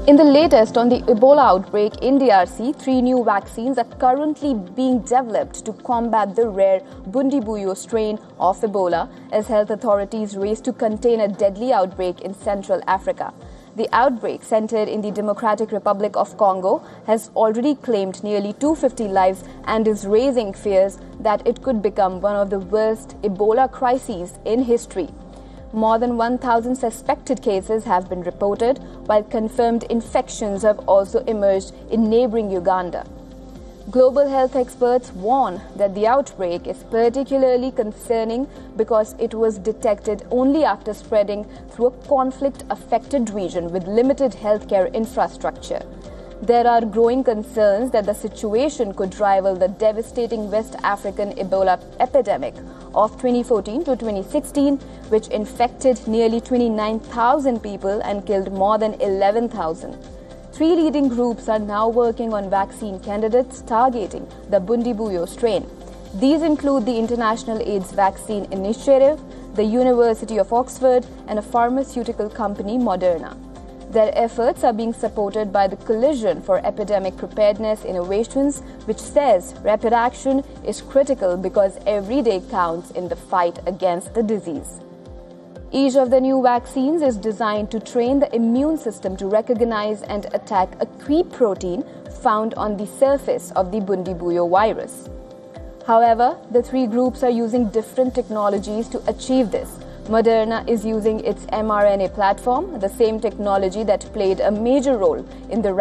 In the latest on the Ebola outbreak in DRC, 3 new vaccines are currently being developed to combat the rare Bundibugyo strain of Ebola as health authorities race to contain a deadly outbreak in Central Africa. The outbreak, centered in the Democratic Republic of Congo, has already claimed nearly 250 lives and is raising fears that it could become one of the worst Ebola crises in history. More than 1,000 suspected cases have been reported, while confirmed infections have also emerged in neighboring Uganda. Global health experts warn that the outbreak is particularly concerning because it was detected only after spreading through a conflict-affected region with limited healthcare infrastructure. There are growing concerns that the situation could rival the devastating West African Ebola epidemic of 2014 to 2016, which infected nearly 29,000 people and killed more than 11,000. 3 leading groups are now working on vaccine candidates targeting the Bundibugyo strain. These include the International AIDS Vaccine Initiative, the University of Oxford, and a pharmaceutical company, Moderna. Their efforts are being supported by the Coalition for Epidemic Preparedness Innovations, which says rapid action is critical because every day counts in the fight against the disease. Each of the new vaccines is designed to train the immune system to recognize and attack a key protein found on the surface of the Bundibugyo virus. However, the 3 groups are using different technologies to achieve this. Moderna is using its mRNA platform, the same technology that played a major role in the